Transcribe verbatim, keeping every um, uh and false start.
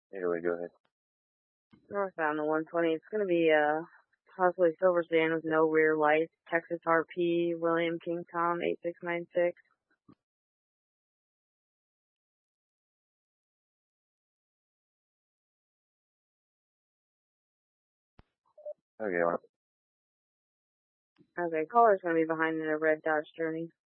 Anyway, go ahead. Northbound the one twenty. It's going to be uh, possibly Silver Sand with no rear lights. Texas R P, William King Tom, eight six nine six. Okay, well, Okay, caller's going to be behind in a red Dodge Journey.